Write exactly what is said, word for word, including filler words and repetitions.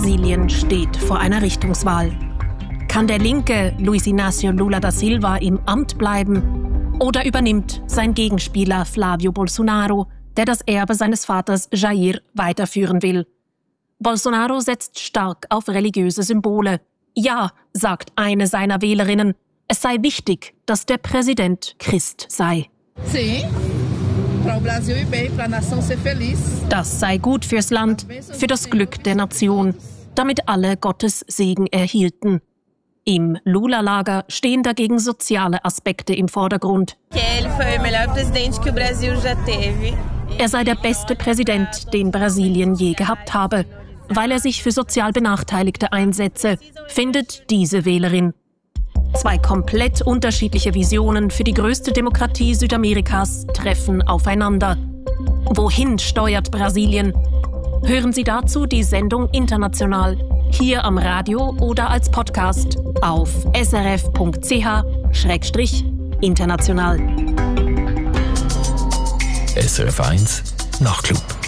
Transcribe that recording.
Brasilien steht vor einer Richtungswahl. Kann der Linke Luiz Inácio Lula da Silva im Amt bleiben oder übernimmt sein Gegenspieler Flávio Bolsonaro, der das Erbe seines Vaters Jair weiterführen will? Bolsonaro setzt stark auf religiöse Symbole. Ja, sagt eine seiner Wählerinnen, es sei wichtig, dass der Präsident Christ sei. Das sei gut fürs Land, für das Glück der Nation, damit alle Gottes Segen erhielten. Im Lula-Lager stehen dagegen soziale Aspekte im Vordergrund. Er sei der beste Präsident, den Brasilien je gehabt habe, weil er sich für sozial Benachteiligte einsetze, findet diese Wählerin. Zwei komplett unterschiedliche Visionen für die größte Demokratie Südamerikas treffen aufeinander. Wohin steuert Brasilien? Hören Sie dazu die Sendung International, hier am Radio oder als Podcast auf s r f punkt c h schrägstrich international. S R F eins Nachtclub.